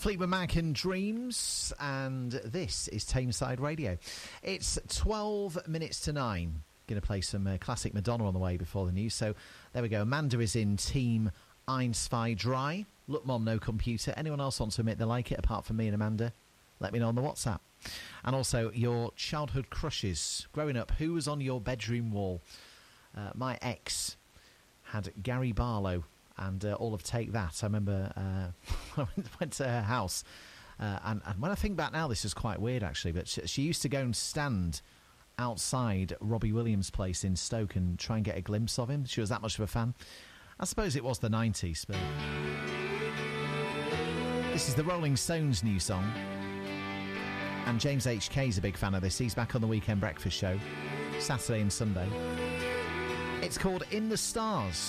Fleetwood Mac and Dreams, and this is Tameside Radio. It's 12 minutes to 9. Going to play some classic Madonna on the way before the news. So there we go. Amanda is in Team Ein, Zwei, Drei. Look, Mom, no computer. Anyone else want to admit they like it apart from me and Amanda? Let me know on the WhatsApp. And also your childhood crushes. Growing up, who was on your bedroom wall? My ex had Gary Barlow and all of Take That. I remember I went to her house, and when I think back now, this is quite weird actually, but she used to go and stand outside Robbie Williams' place in Stoke and try and get a glimpse of him. She was that much of a fan. I suppose it was the 90s, but this is the Rolling Stones' new song, and James HK is a big fan of this. He's back on the Weekend Breakfast Show Saturday and Sunday. It's called In the Stars.